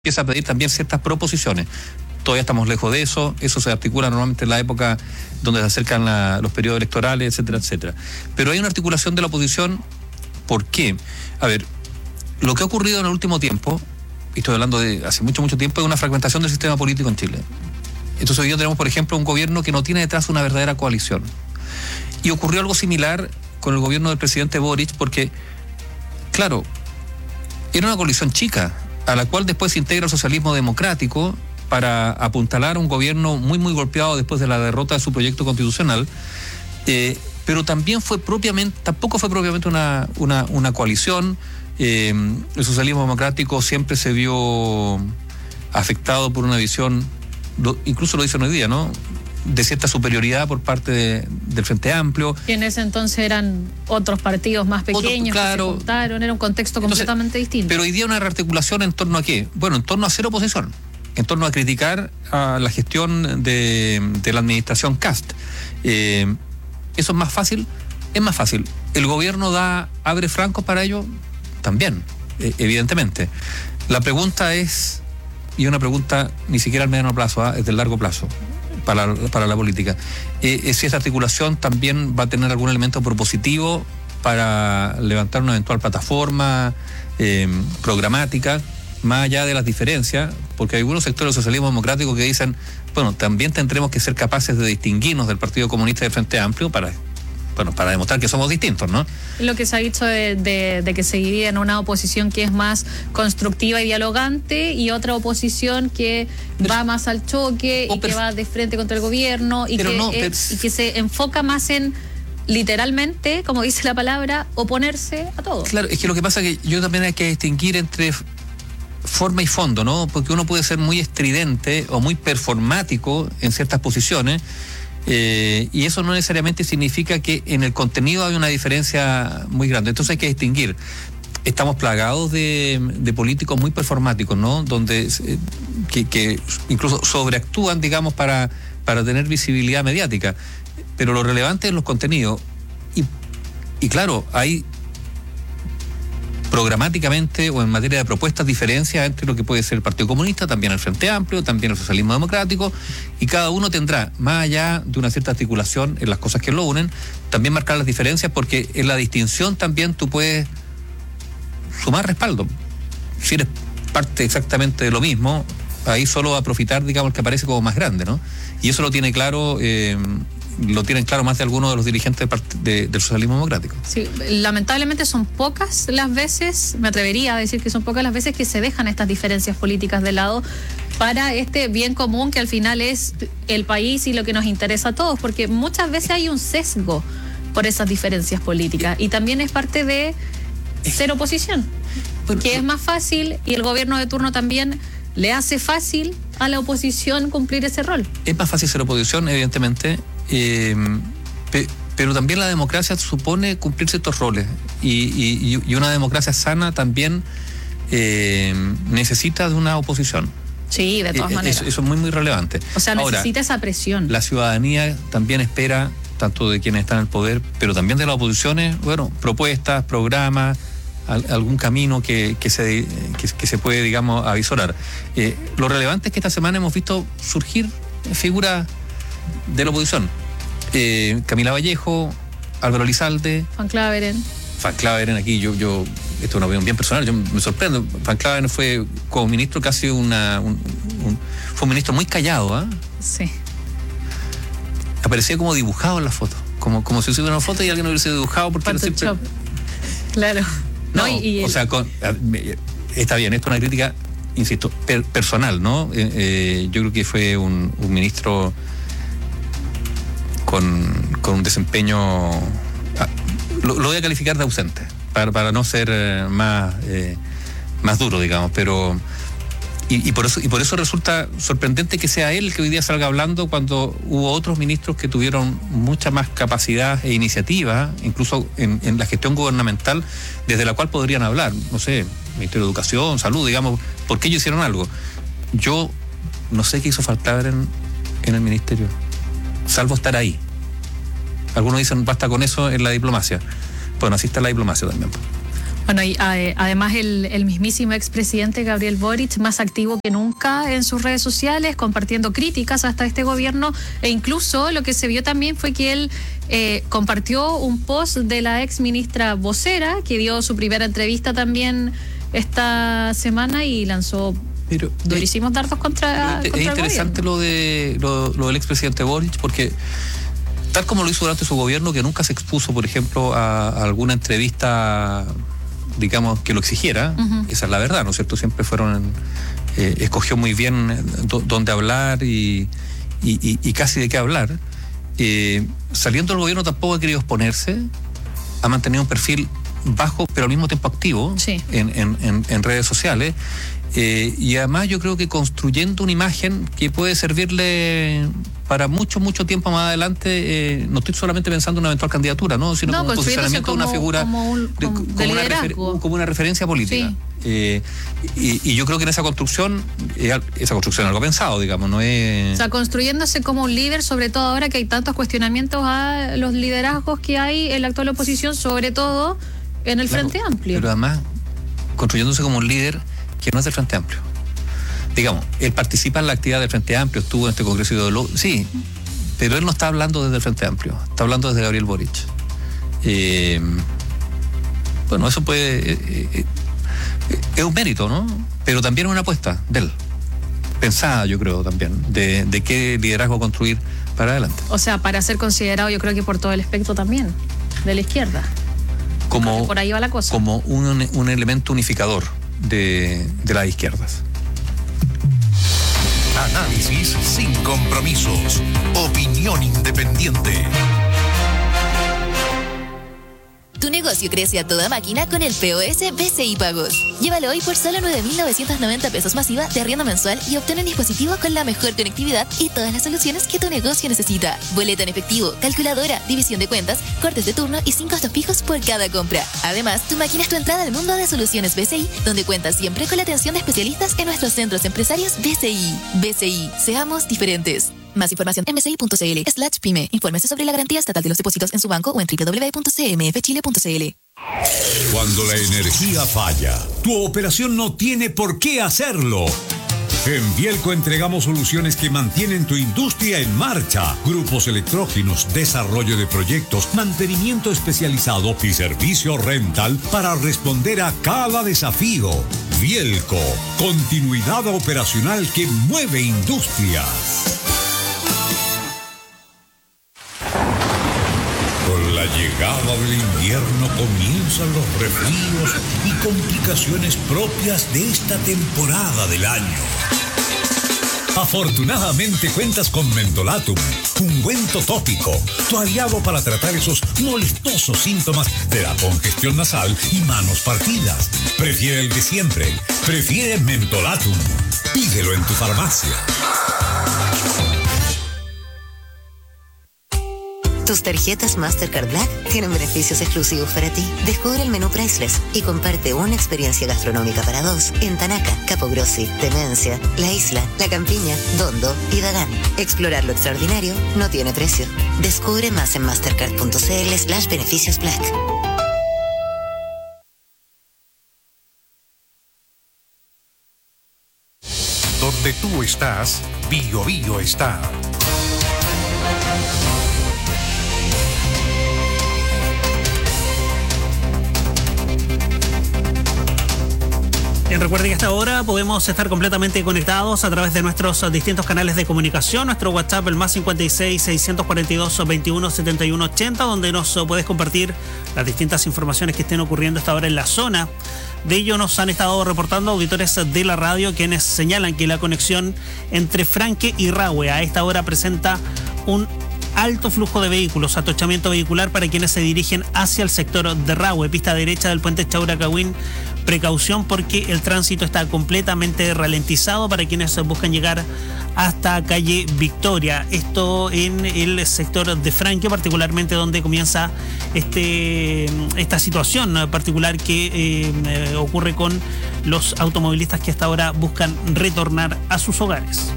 empieza a pedir también ciertas proposiciones. Todavía estamos lejos de eso se articula normalmente en la época donde se acercan los periodos electorales, etcétera, etcétera. Pero hay una articulación de la oposición. ¿Por qué? A ver, lo que ha ocurrido en el último tiempo, y estoy hablando de hace mucho tiempo, es una fragmentación del sistema político en Chile. Entonces hoy día tenemos, por ejemplo, un gobierno que no tiene detrás una verdadera coalición. Y ocurrió algo similar con el gobierno del presidente Boric, porque, claro, era una coalición chica, a la cual después se integra el socialismo democrático para apuntalar a un gobierno muy golpeado después de la derrota de su proyecto constitucional, pero tampoco fue propiamente una coalición. El socialismo democrático siempre se vio afectado por una visión, incluso lo dicen hoy día, ¿no?, de cierta superioridad por parte del Frente Amplio. Y en ese entonces eran otros partidos más pequeños, claro, que se juntaron, era un contexto completamente distinto. Pero hoy día una rearticulación ¿en torno a qué? Bueno, en torno a hacer oposición, en torno a criticar a la gestión de la administración Kast. ¿Eso es más fácil? Es más fácil. ¿El gobierno abre francos para ello? También, evidentemente. La pregunta es, y una pregunta ni siquiera al mediano plazo, es del largo plazo, para la política, si esa articulación también va a tener algún elemento propositivo para levantar una eventual plataforma programática, más allá de las diferencias, porque hay algunos sectores del socialismo democrático que dicen, bueno, también tendremos que ser capaces de distinguirnos del Partido Comunista y del Frente Amplio para demostrar que somos distintos, ¿no? Lo que se ha dicho de que se divide en una oposición que es más constructiva y dialogante y otra oposición que va más al choque y que va de frente contra el gobierno y que se enfoca más en, literalmente, como dice la palabra, oponerse a todo. Claro, es que lo que pasa es que yo también hay que distinguir entre forma y fondo, ¿no? Porque uno puede ser muy estridente o muy performático en ciertas posiciones, y eso no necesariamente significa que en el contenido hay una diferencia muy grande. Entonces hay que distinguir. Estamos plagados de políticos muy performáticos, ¿no? Donde que incluso sobreactúan, digamos, para tener visibilidad mediática. Pero lo relevante es los contenidos. Y claro, hay programáticamente o en materia de propuestas diferencias entre lo que puede ser el Partido Comunista, también el Frente Amplio, también el socialismo democrático, y cada uno tendrá, más allá de una cierta articulación en las cosas que lo unen, también marcar las diferencias, porque en la distinción también tú puedes sumar respaldo. Si eres parte exactamente de lo mismo, ahí solo va a profitar, digamos, el que aparece como más grande, ¿no? Y eso lo tiene claro, lo tienen claro más de algunos de los dirigentes del socialismo democrático. Sí, lamentablemente son pocas las veces, me atrevería a decir que son pocas las veces que se dejan estas diferencias políticas de lado para este bien común que al final es el país y lo que nos interesa a todos, porque muchas veces hay un sesgo por esas diferencias políticas y también es parte de ser oposición, que es más fácil y el gobierno de turno también le hace fácil a la oposición cumplir ese rol. Es más fácil ser oposición, evidentemente, pero también la democracia supone cumplir ciertos roles y una democracia sana también necesita de una oposición. Sí, de todas maneras. Eso es muy relevante. O sea, necesita esa presión. La ciudadanía también espera, tanto de quienes están en el poder, pero también de las oposiciones, bueno, propuestas, programas, algún camino que se puede, digamos, avisorar. Lo relevante es que esta semana hemos visto surgir figuras de la oposición. Camila Vallejo, Álvaro Elizalde, Van Claveren, aquí yo esto es una opinión bien personal, yo me sorprendo. Van Claveren fue como ministro casi fue un ministro muy callado, ¿ah? Sí. Aparecía como dibujado en la foto, como si hubiera una foto y alguien lo hubiese dibujado porque siempre... Claro. No, o sea, está bien, esto es una crítica, insisto, personal, ¿no? Yo creo que fue un ministro con un desempeño, lo voy a calificar de ausente, para no ser más duro, digamos, pero y por eso resulta sorprendente que sea él el que hoy día salga hablando cuando hubo otros ministros que tuvieron mucha más capacidad e iniciativa, incluso en la gestión gubernamental, desde la cual podrían hablar, no sé, Ministerio de Educación, Salud, digamos, ¿por qué ellos hicieron algo? Yo no sé qué hizo faltar en el ministerio, salvo estar ahí. Algunos dicen basta con eso en la diplomacia. Bueno, así está la diplomacia también. Bueno, y además el mismísimo expresidente Gabriel Boric, más activo que nunca en sus redes sociales, compartiendo críticas hasta este gobierno, e incluso lo que se vio también fue que él compartió un post de la ex ministra vocera, que dio su primera entrevista también esta semana y lanzó durísimos dardos contra es interesante lo del expresidente Boric, porque tal como lo hizo durante su gobierno, que nunca se expuso, por ejemplo, a alguna entrevista, digamos, que lo exigiera, esa es la verdad, ¿no es cierto? Siempre escogió muy bien dónde hablar y casi de qué hablar. Saliendo del gobierno tampoco ha querido exponerse, ha mantenido un perfil bajo, pero al mismo tiempo activo, sí, en redes sociales. Y además yo creo que construyendo una imagen que puede servirle para mucho tiempo más adelante, no estoy solamente pensando en una eventual candidatura, ¿no? Sino como un posicionamiento de una figura como una referencia política. Sí. Y yo creo que en esa construcción es algo pensado, digamos, no es... O sea, construyéndose como un líder, sobre todo ahora que hay tantos cuestionamientos a los liderazgos que hay en la actual oposición, sobre todo en el Frente Amplio. Pero además, construyéndose como un líder que no es del Frente Amplio. Digamos, él participa en la actividad del Frente Amplio, estuvo en este Congreso ideológico, sí, pero él no está hablando desde el Frente Amplio, está hablando desde Gabriel Boric. Bueno, eso es un mérito, ¿no? Pero también es una apuesta de él, pensada, yo creo, también, de qué liderazgo construir para adelante. O sea, para ser considerado, yo creo que por todo el espectro también, de la izquierda. Por ahí va la cosa. Como un elemento unificador de las izquierdas. Análisis sin compromisos. Opinión independiente. Tu negocio crece a toda máquina con el POS BCI Pagos. Llévalo hoy por solo 9.990 pesos masiva de arriendo mensual y obtén un dispositivo con la mejor conectividad y todas las soluciones que tu negocio necesita. Boleta en efectivo, calculadora, división de cuentas, cortes de turno y sin costos fijos por cada compra. Además, tu máquina es tu entrada al mundo de soluciones BCI, donde cuentas siempre con la atención de especialistas en nuestros centros empresarios BCI. BCI, seamos diferentes. Más información en bci.cl/pyme. Infórmese sobre la garantía estatal de los depósitos en su banco o en www.cmfchile.cl. Cuando la energía falla, tu operación no tiene por qué hacerlo. En Bielco entregamos soluciones que mantienen tu industria en marcha. Grupos electrógenos, desarrollo de proyectos, mantenimiento especializado y servicio rental para responder a cada desafío. Bielco, continuidad operacional que mueve industrias. Con la llegada del invierno comienzan los resfríos y complicaciones propias de esta temporada del año. Afortunadamente cuentas con Mentolatum, ungüento tópico, tu aliado para tratar esos molestosos síntomas de la congestión nasal y manos partidas. Prefiere el de siempre, prefiere Mentolatum. Pídelo en tu farmacia. Tus tarjetas Mastercard Black tienen beneficios exclusivos para ti. Descubre el menú Priceless y comparte una experiencia gastronómica para dos en Tanaca, Capogrossi, Demencia, La Isla, La Campiña, Dondo y Dagán. Explorar lo extraordinario no tiene precio. Descubre más en mastercard.cl/beneficios Black. Donde tú estás, Bio Bio está. Bien, recuerde que hasta ahora podemos estar completamente conectados a través de nuestros distintos canales de comunicación. Nuestro WhatsApp, el más 56-642-21-71-80, donde nos puedes compartir las distintas informaciones que estén ocurriendo hasta ahora en la zona. De ello nos han estado reportando auditores de la radio, quienes señalan que la conexión entre Franque y Rahue a esta hora presenta un alto flujo de vehículos, atochamiento vehicular para quienes se dirigen hacia el sector de Rahue, pista derecha del puente Chauracahuín. Precaución porque el tránsito está completamente ralentizado para quienes buscan llegar hasta calle Victoria. Esto en el sector de Franque, particularmente donde comienza esta situación particular que ocurre con los automovilistas que hasta ahora buscan retornar a sus hogares.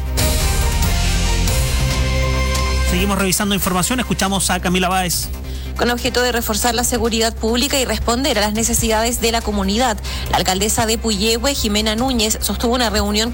Seguimos revisando información, escuchamos a Camila Báez. con objeto de reforzar la seguridad pública y responder a las necesidades de la comunidad. La alcaldesa de Puyehue, Jimena Núñez, sostuvo una reunión